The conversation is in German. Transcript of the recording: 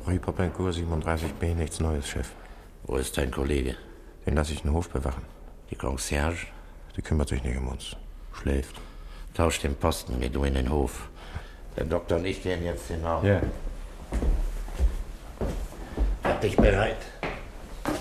Rue Popincourt 37b, nichts Neues, Chef. Wo ist dein Kollege? Den lasse ich den Hof bewachen. Die Concierge? Die kümmert sich nicht um uns. Schläft. Tausch den Posten, geh du in den Hof. Der Doktor und ich gehen jetzt hinauf. Ja. Hab dich bereit.